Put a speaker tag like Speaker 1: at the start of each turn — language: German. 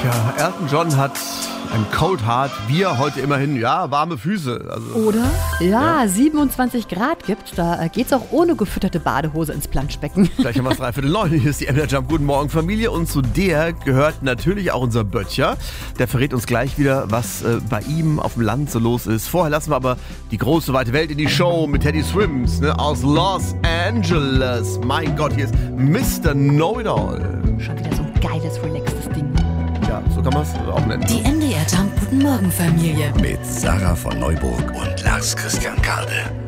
Speaker 1: Ja, Elton John hat ein Cold Heart. Wir heute immerhin, ja, warme Füße. Also,
Speaker 2: Oder? Ja, 27 Grad gibt's. Da geht's auch ohne gefütterte Badehose ins Planschbecken.
Speaker 1: Gleich haben wir es 8:45. Hier ist die MDR Jump. Guten Morgen, Familie. Und zu der gehört natürlich auch unser Böttcher. Der verrät uns gleich wieder, was bei ihm auf dem Land so los ist. Vorher lassen wir aber die große, weite Welt in die Show mit Teddy Swims, ne, aus Los Angeles. Mein Gott, hier ist Mr. Know-It-All.
Speaker 2: Schon wieder so ein geiles, relaxtes Ding.
Speaker 1: Ja, so kann man es auch nennen.
Speaker 3: Die MDR Jump Guten Morgen Familie.
Speaker 4: Mit Sarah von Neuburg und Lars Christian Kade.